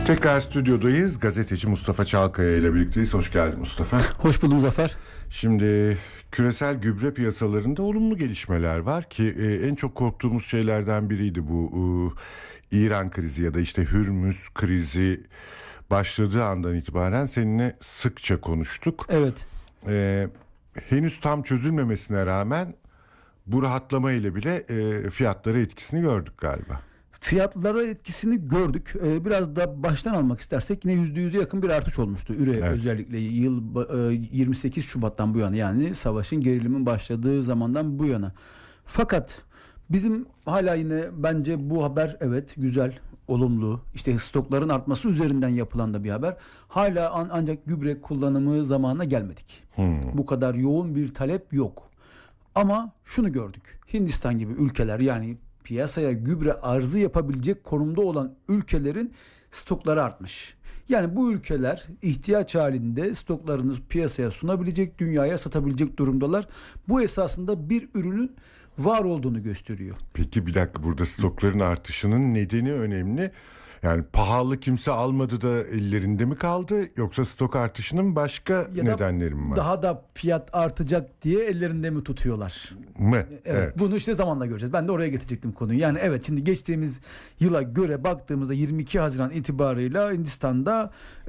Tekrar stüdyodayız. Gazeteci Mustafa Çalkaya ile birlikteyiz. Hoş geldin Mustafa. Hoş buldum Zafer. Şimdi küresel gübre piyasalarında olumlu gelişmeler var ki en çok korktuğumuz şeylerden biriydi bu İran krizi ya da işte Hürmüz krizi başladığı andan itibaren seninle sıkça konuştuk. Evet. Henüz tam çözülmemesine rağmen bu rahatlama ile bile fiyatlara etkisini gördük galiba. Fiyatlara etkisini gördük. Biraz da baştan almak istersek yine %100'e yakın bir artış olmuştu. Evet. Özellikle 28 Şubat'tan bu yana, yani savaşın, gerilimin başladığı zamandan bu yana. Fakat bizim hala yine bence bu haber evet güzel, olumlu. İşte stokların artması üzerinden yapılan da bir haber. Hala ancak gübre kullanımı zamanına gelmedik. Bu kadar yoğun bir talep yok. Ama şunu gördük. Hindistan gibi ülkeler, yani piyasaya gübre arzı yapabilecek konumda olan ülkelerin stokları artmış. Yani bu ülkeler ihtiyaç halinde stoklarını piyasaya sunabilecek, dünyaya satabilecek durumdalar. Bu esasında bir ürünün var olduğunu gösteriyor. Peki bir dakika, burada stokların artışının nedeni önemli. Yani pahalı, kimse almadı da ellerinde mi kaldı, yoksa stok artışının başka nedenleri mi var? Daha da fiyat artacak diye ellerinde mi tutuyorlar? Evet. Bunu işte zamanla göreceğiz. Ben de oraya getirecektim konuyu. Yani evet, şimdi geçtiğimiz yıla göre baktığımızda 22 Haziran itibarıyla Hindistan'da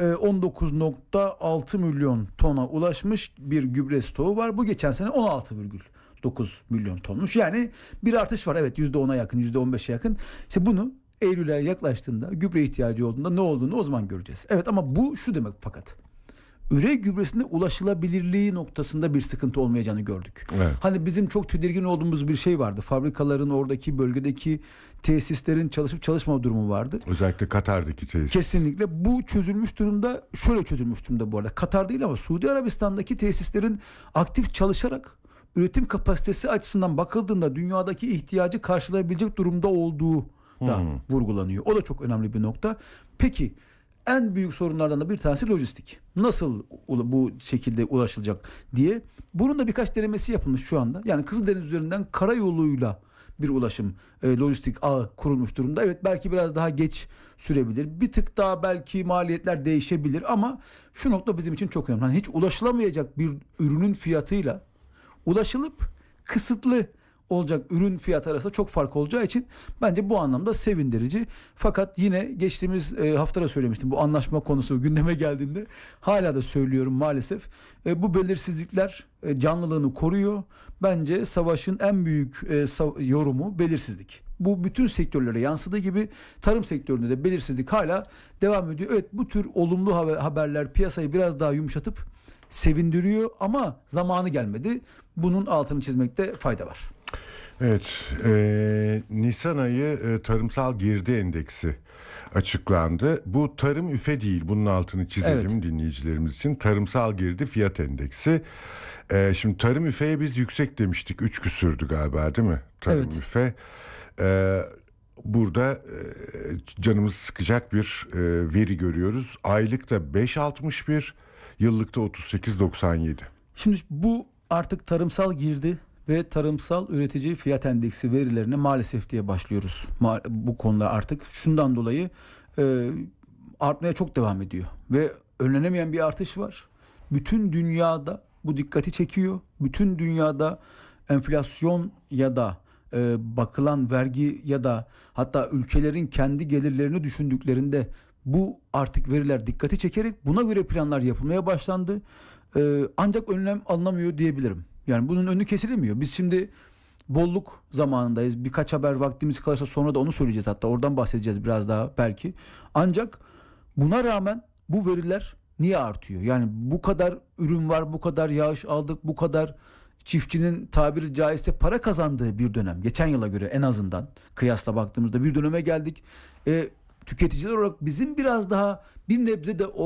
19.6 milyon tona ulaşmış bir gübre stoğu var. Bu geçen sene 16,9 milyon tonmuş. Yani bir artış var. Evet, %10'a yakın, %15'e yakın. İşte bunu Eylül'e yaklaştığında, gübre ihtiyacı olduğunda ne olduğunu o zaman göreceğiz. Evet, ama bu şu demek fakat. Üre gübresine ulaşılabilirliği noktasında bir sıkıntı olmayacağını gördük. Evet. Hani bizim çok tedirgin olduğumuz bir şey vardı. Fabrikaların, oradaki bölgedeki tesislerin çalışıp çalışma durumu vardı. Özellikle Katar'daki tesis. Kesinlikle. Bu çözülmüş durumda. Şöyle çözülmüş durumda bu arada. Katar değil ama Suudi Arabistan'daki tesislerin aktif çalışarak üretim kapasitesi açısından bakıldığında dünyadaki ihtiyacı karşılayabilecek durumda olduğu da vurgulanıyor. O da çok önemli bir nokta. Peki en büyük sorunlardan da bir tanesi lojistik. Nasıl bu şekilde ulaşılacak diye. Bunun da birkaç denemesi yapılmış şu anda. Yani Kızıldeniz üzerinden karayoluyla bir ulaşım lojistik ağı kurulmuş durumda. Evet, belki biraz daha geç sürebilir. Bir tık daha belki maliyetler değişebilir ama şu nokta bizim için çok önemli. Yani hiç ulaşılamayacak bir ürünün fiyatıyla ulaşılıp kısıtlı olacak ürün fiyatı arasında çok fark olacağı için bence bu anlamda sevindirici. Fakat yine geçtiğimiz haftada söylemiştim, bu anlaşma konusu gündeme geldiğinde hala da söylüyorum maalesef. Bu belirsizlikler canlılığını koruyor. Bence savaşın en büyük yorumu belirsizlik. Bu bütün sektörlere yansıdığı gibi tarım sektöründe de belirsizlik hala devam ediyor. Evet, bu tür olumlu haberler piyasayı biraz daha yumuşatıp sevindiriyor ama zamanı gelmedi. Bunun altını çizmekte fayda var. Evet, Nisan ayı tarımsal girdi endeksi açıklandı. Bu tarım üfe değil, bunun altını çizelim dinleyicilerimiz için. Tarımsal girdi fiyat endeksi. Şimdi tarım üfeye biz yüksek demiştik. 3 küsürdü galiba, değil mi? Tarım üfe. Burada canımız sıkacak bir veri görüyoruz. Aylıkta 5.61, yıllıkta 38.97. Şimdi bu artık tarımsal girdi ve tarımsal üretici fiyat endeksi verilerine maalesef diye başlıyoruz. Bu konuda artık şundan dolayı artmaya çok devam ediyor. Ve önlenemeyen bir artış var. Bütün dünyada bu dikkati çekiyor. Bütün dünyada enflasyon ya da bakılan vergi ya da hatta ülkelerin kendi gelirlerini düşündüklerinde bu artık veriler dikkati çekerek buna göre planlar yapılmaya başlandı. Ancak önlem alınamıyor diyebilirim. Yani bunun önü kesilemiyor. Biz şimdi bolluk zamanındayız. Birkaç haber vaktimiz kalırsa sonra da onu söyleyeceğiz. Hatta oradan bahsedeceğiz biraz daha belki. Ancak buna rağmen bu veriler niye artıyor? Yani bu kadar ürün var, bu kadar yağış aldık, bu kadar çiftçinin tabiri caizse para kazandığı bir dönem. Geçen yıla göre en azından kıyasla baktığımızda bir döneme geldik. Tüketiciler olarak bizim biraz daha bir nebze de